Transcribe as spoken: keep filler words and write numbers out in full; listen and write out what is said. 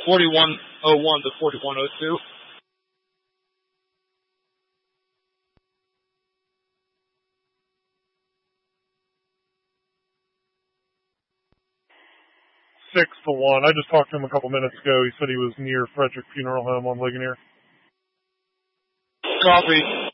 forty-one oh one to forty-one oh two. Six to one. I just talked to him a couple minutes ago. He said he was near Frederick Funeral Home on Ligonier. Copy.